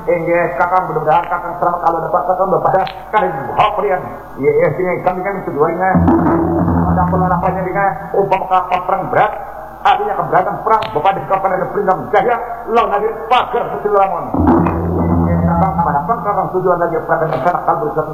Enggak kakang mudah-mudahan kakang selamat kalau dapat kakang pada kalian hoprian ya sini kami kan tujuannya ada penerapannya dengan umpama kapal perang berat artinya keberatan perang bapak di kapal ada perintah jaya lawan hadir pagar kecil ramon kakang pada kakang tujuan lagi perang kalau bersatu